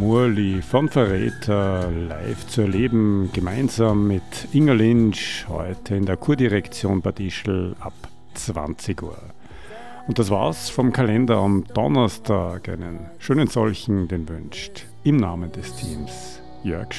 Murli von Verräter live zu erleben, gemeinsam mit Inga Lynch, heute in der Kurdirektion Bad Ischl ab 20 Uhr. Und das war's vom Kalender am Donnerstag. Einen schönen solchen, den wünscht im Namen des Teams Jörg